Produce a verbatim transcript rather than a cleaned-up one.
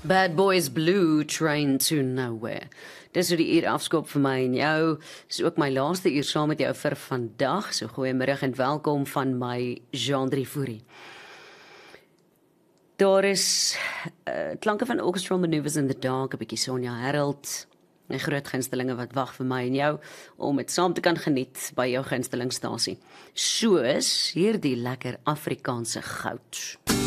Bad Boys Blue, Train to Nowhere. Dis hoe die uur afskop vir my en jou. Dis ook my laaste uur saam met jou vir vandag. So goeiemiddag en welkom van my Jean Drievoerie. Daar is uh, klanke van Orchestral Maneuvers in the Dark, 'n bietjie Sonja Herald, en groot gunstelinge wat wag vir my en jou om dit saam te kan geniet by jou gunstelingstasie. Soos hierdie lekker Afrikaanse goud.